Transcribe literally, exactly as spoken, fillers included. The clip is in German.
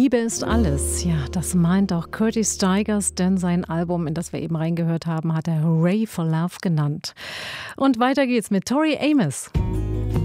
Liebe ist alles. Ja, das meint auch Curtis Stigers, denn sein Album, in das wir eben reingehört haben, hat er Hooray for Love genannt. Und weiter geht's mit Tori Amos.